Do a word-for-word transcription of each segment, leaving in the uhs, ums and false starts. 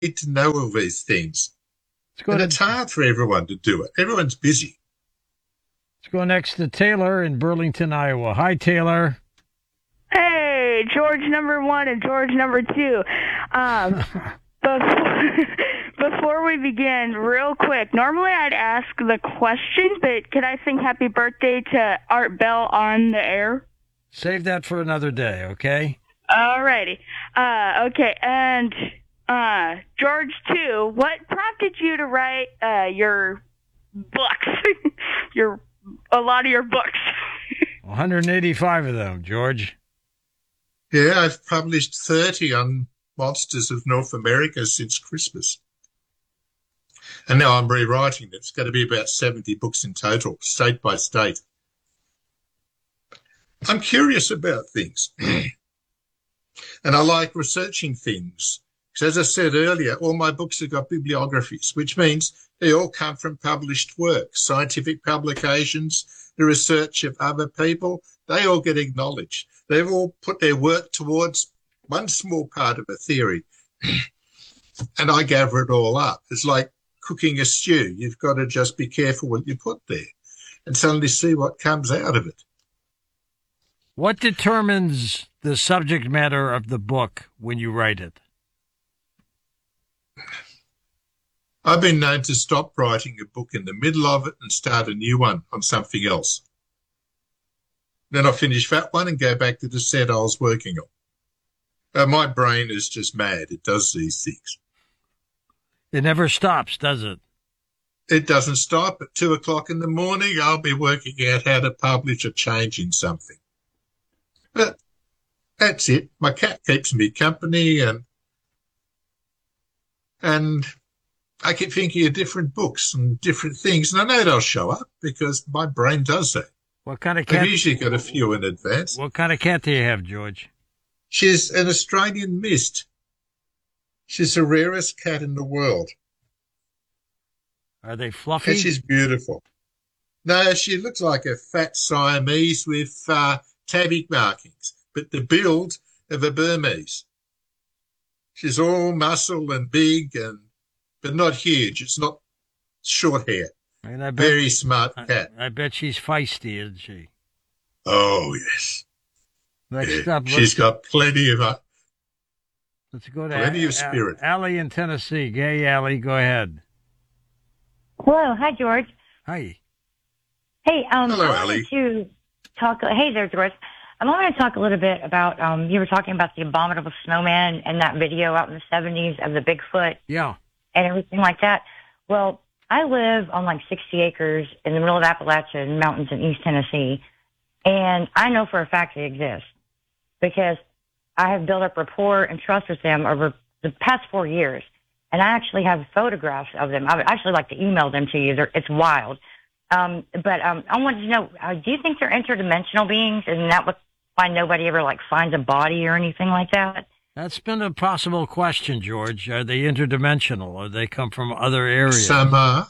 to know all these things. Let's go And to, it's hard for everyone to do it. Everyone's busy. let's go next to Taylor in Burlington, Iowa. Hi, Taylor. Hey, George number one and George number two. Um, before, before we begin, real quick, normally I'd ask the question, but could I sing happy birthday to Art Bell on the air? Save that for another day, okay? Alrighty. Uh, okay, and uh, George two, what prompted you to write uh, your books? your a lot of your books. one hundred eighty-five of them, George. Yeah, I've published thirty on Monsters of North America since Christmas. And now I'm rewriting it. It's going to be about seventy books in total, state by state. I'm curious about things. And I like researching things. Because as I said earlier, all my books have got bibliographies, which means they all come from published work, scientific publications, the research of other people. They all get acknowledged. They've all put their work towards one small part of a theory. And I gather it all up. It's like cooking a stew. You've got to just be careful what you put there and suddenly see what comes out of it. What determines the subject matter of the book when you write it? I've been known to stop writing a book in the middle of it and start a new one on something else. Then I finish that one and go back to the set I was working on. Uh, my brain is just mad. It does these things. It never stops, does it? It doesn't stop. At two o'clock in the morning, I'll be working out how to publish a change in something. But that's it. My cat keeps me company, and and I keep thinking of different books and different things, and I know they'll show up because my brain does that. What kind of cat? I've usually got a few in advance. What kind of cat do you have, George? She's an Australian mist. She's the rarest cat in the world. Are they fluffy? And she's beautiful. No, she looks like a fat Siamese with uh, tabby markings, but the build of a Burmese. She's all muscle and big, and but not huge. It's not short hair. And I bet, Very smart cat. I, I bet she's feisty, isn't she? Oh, yes. Next Yeah. up, She's got plenty of uh, let's go to plenty of spirit. Allie in Tennessee. Gay Allie, go ahead. Hello. Hi, George. Hi. Hey, um, Hello, I wanted Allie. to talk. Hey there, George. I wanted to talk a little bit about. Um, you were talking about the abominable snowman and that video out in the seventies of the Bigfoot Yeah. and everything like that. Well, I live on like sixty acres in the middle of Appalachian Mountains in East Tennessee, and I know for a fact they exist because I have built up rapport and trust with them over the past four years. And I actually have photographs of them. I would actually like to email them to you. They're, it's wild. Um, but um, I wanted to know, uh, do you think they're interdimensional beings? Isn't that what, why nobody ever like finds a body or anything like that? That's been a possible question, George. Are they interdimensional, or they come from other areas? Some are.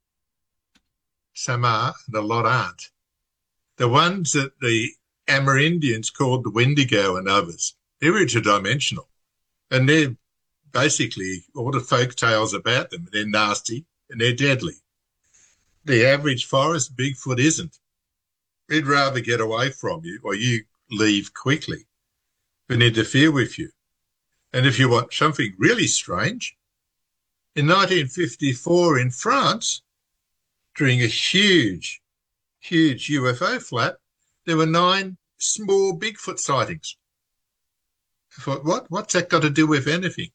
Some are, and a lot aren't. The ones that the Amerindians called the Wendigo and others, they're interdimensional. And they're basically all the folk tales about them. They're nasty and they're deadly. The average forest Bigfoot isn't. He'd rather get away from you or you leave quickly than interfere with you. And if you want something really strange, in nineteen fifty-four in France, during a huge, huge U F O flap, there were nine small Bigfoot sightings. I thought, what? What's that got to do with anything?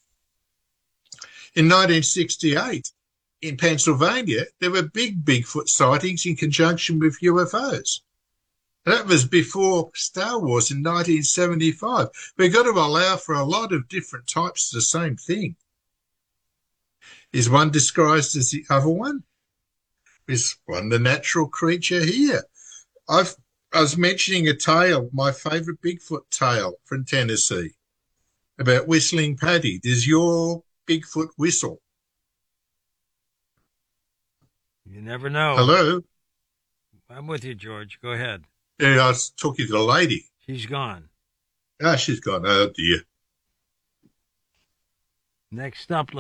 In nineteen sixty-eight, in Pennsylvania, there were big Bigfoot sightings in conjunction with U F Os. That was before Star Wars in nineteen seventy-five. We've got to allow for a lot of different types of the same thing. Is one disguised as the other one? Is one the natural creature here? I've, I was mentioning a tale, my favourite Bigfoot tale from Tennessee, about Whistling Paddy. Does your Bigfoot whistle? You never know. Hello? I'm with you, George. Go ahead. Yeah, I was talking to the lady. She's gone. Ah, she's gone. Oh, dear. Next up,